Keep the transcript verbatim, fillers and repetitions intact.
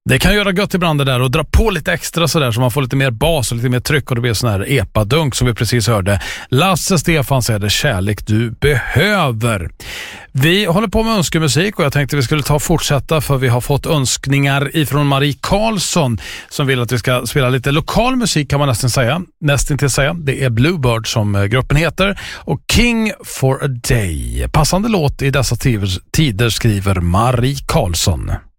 Det kan göra gött ibland det där och dra på lite extra sådär så man får lite mer bas och lite mer tryck och det blir sån här epadunk som vi precis hörde. Lasse Stefans är det kärlek du behöver. Vi håller på med önskemusik och jag tänkte vi skulle ta och fortsätta för vi har fått önskningar ifrån Marie Karlsson som vill att vi ska spela lite lokal musik kan man nästan säga. Nästan till säga. Det är Bluebird som gruppen heter och King for a Day. Passande låt i dessa tider skriver Marie Karlsson.